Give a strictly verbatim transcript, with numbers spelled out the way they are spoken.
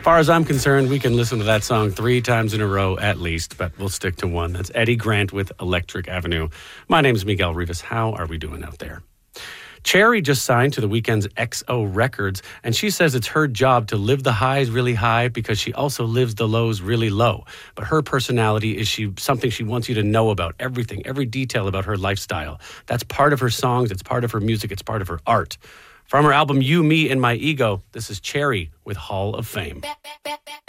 far as I'm concerned, we can listen to that song three times in a row at least, but we'll stick to one. That's Eddie Grant with Electric Avenue. My name's Miguel Rivas. How are we doing out there? Cherry just signed to the Weeknd's X O Records, and she says it's her job to live the highs really high because she also lives the lows really low. But her personality is she something she wants you to know about, everything, every detail about her lifestyle. That's part of her songs, it's part of her music, it's part of her art. From her album You, Me, and My Ego, this is Cherry with Hall of Fame.